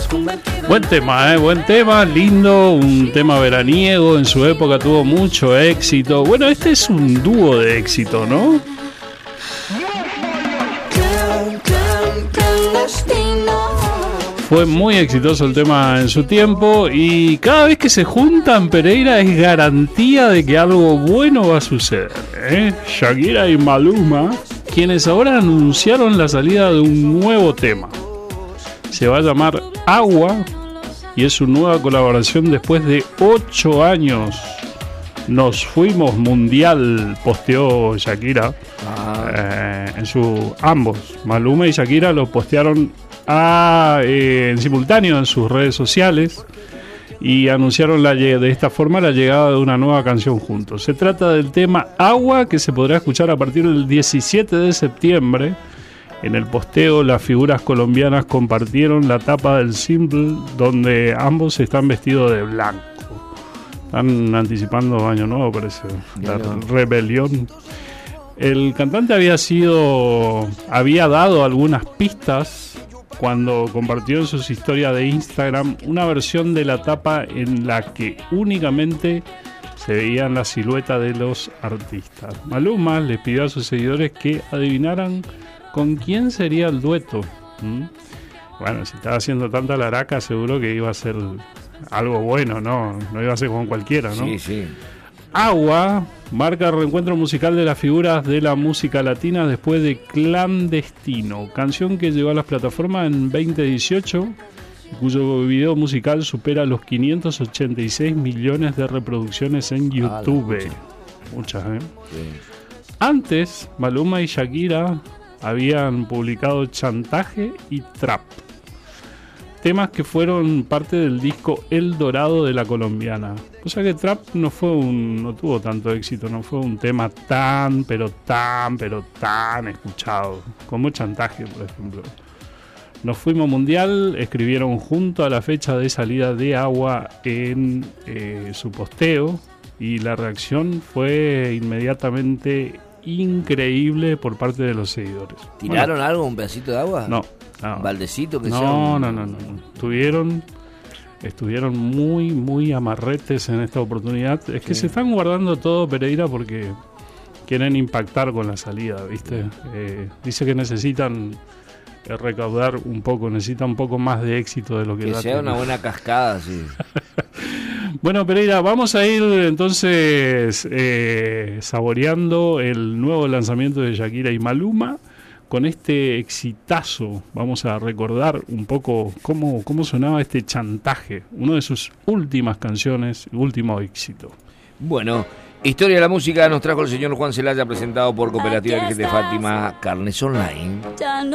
Buen tema, lindo, un tema veraniego, en su época tuvo mucho éxito. Bueno, este es un dúo de éxito, ¿no? Fue muy exitoso el tema en su tiempo y cada vez que se juntan, Pereira, es garantía de que algo bueno va a suceder, ¿eh? Shakira y Maluma, quienes ahora anunciaron la salida de un nuevo tema. Se va a llamar Agua y es su nueva colaboración después de 8 años. Nos fuimos mundial, posteó Shakira. Ambos, Maluma y Shakira, lo postearon en simultáneo en sus redes sociales y anunciaron de esta forma la llegada de una nueva canción juntos. Se trata del tema Agua, que se podrá escuchar a partir del 17 de septiembre. En el posteo, las figuras colombianas compartieron la tapa del single, donde ambos están vestidos de blanco. Están anticipando Año Nuevo, parece, la rebelión. El cantante había dado algunas pistas cuando compartió en sus historias de Instagram una versión de la tapa en la que únicamente se veían la silueta de los artistas. Maluma les pidió a sus seguidores que adivinaran con quién sería el dueto. Bueno, si estaba haciendo tanta laraca, seguro que iba a ser algo bueno, ¿no? No iba a ser con cualquiera, ¿no? Sí, sí. Agua marca el reencuentro musical de las figuras de la música latina después de Clandestino, canción que llegó a las plataformas en 2018, cuyo video musical supera los 586 millones de reproducciones en YouTube. Muchas, ¿eh? Sí. Antes, Maluma y Shakira habían publicado Chantaje y Trap, temas que fueron parte del disco El Dorado de la colombiana. O sea que Trap no tuvo tanto éxito, no fue un tema tan escuchado como Chantaje, por ejemplo. Nos fuimos mundial, escribieron junto a la fecha de salida de Agua en su posteo, y la reacción fue inmediatamente increíble por parte de los seguidores. ¿Tiraron algo, un pedacito de agua? No. ¿Baldecito? No. Estuvieron muy amarretes en esta oportunidad. Es que se están guardando todo, Pereira, porque quieren impactar con la salida, ¿viste? Dice que necesitan recaudar un poco, necesitan un poco más de éxito de lo que sea una buena cascada, sí. Bueno, Pereira, vamos a ir entonces saboreando el nuevo lanzamiento de Shakira y Maluma. Con este exitazo vamos a recordar un poco cómo sonaba este Chantaje, una de sus últimas canciones, último éxito. Bueno, Historia de la Música nos trajo el señor Juan Celaya, presentado por Cooperativa Virgen de Fátima, Carnes Online.